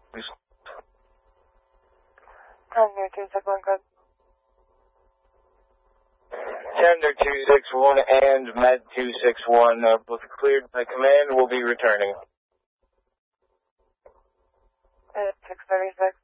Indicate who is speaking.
Speaker 1: Thunder 261, good.
Speaker 2: Thunder 261 and Med 261, both cleared by command, will be returning.
Speaker 1: At 636.